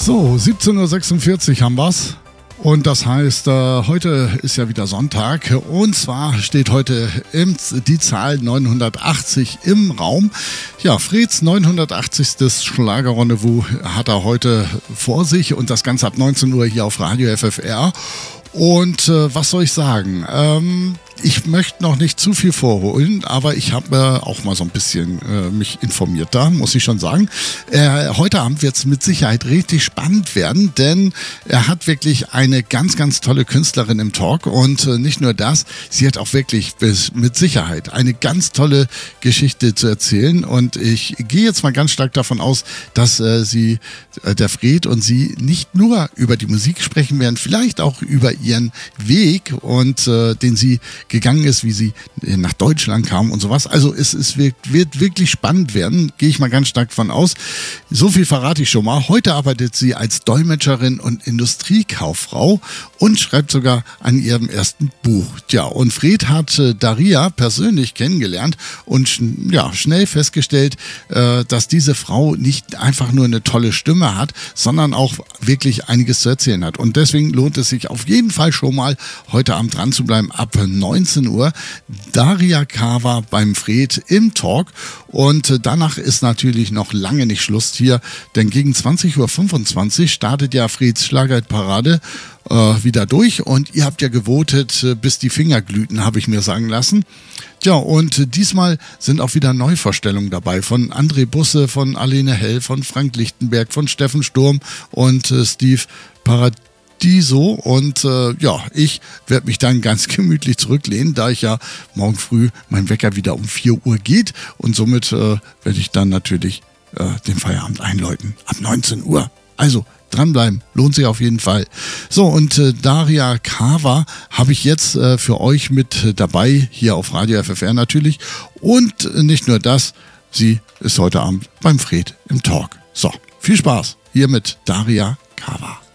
So, 17:46 Uhr haben wir's. Und das heißt, heute ist ja wieder Sonntag und zwar steht heute die Zahl 980 im Raum. Ja, Freds 980. Schlagerrendezvous hat er heute vor sich und das Ganze ab 19 Uhr hier auf Radio FFR. Und was soll ich sagen? Ich möchte noch nicht zu viel vorholen, aber ich habe auch mal so ein bisschen mich informiert da, muss ich schon sagen. Heute Abend wird es mit Sicherheit richtig spannend werden, denn er hat wirklich eine ganz, ganz tolle Künstlerin im Talk und nicht nur das, sie hat auch wirklich mit Sicherheit eine ganz tolle Geschichte zu erzählen und ich gehe jetzt mal ganz stark davon aus, dass der Fred und sie nicht nur über die Musik sprechen werden, vielleicht auch über ihren Weg und den sie gegangen ist, wie sie nach Deutschland kam und sowas. Also es wird wirklich spannend werden, gehe ich mal ganz stark von aus. So viel verrate ich schon mal. Heute arbeitet sie als Dolmetscherin und Industriekauffrau und schreibt sogar an ihrem ersten Buch. Tja, und Fred hat Daria persönlich kennengelernt und schnell festgestellt, dass diese Frau nicht einfach nur eine tolle Stimme hat, sondern auch wirklich einiges zu erzählen hat. Und deswegen lohnt es sich auf jeden Fall schon mal, heute Abend dran zu bleiben, ab 19 Uhr. Daria Kawa beim Fred im Talk. Und danach ist natürlich noch lange nicht Schluss hier, denn gegen 20:25 Uhr startet ja Freds Schlagerparade wieder durch und ihr habt ja gewotet, bis die Finger glühten, habe ich mir sagen lassen. Tja, und diesmal sind auch wieder Neuvorstellungen dabei von André Busse, von Alene Hell, von Frank Lichtenberg, von Steffen Sturm und Steve Paradiso. Und ich werde mich dann ganz gemütlich zurücklehnen, da ich ja morgen früh mein Wecker wieder um 4 Uhr geht und somit werde ich dann natürlich den Feierabend einläuten ab 19 Uhr. Also dranbleiben, lohnt sich auf jeden Fall. So, und Daria Kawa habe ich jetzt für euch mit dabei, hier auf Radio FFR natürlich. Und nicht nur das, sie ist heute Abend beim Fred im Talk. So, viel Spaß hier mit Daria Kawa.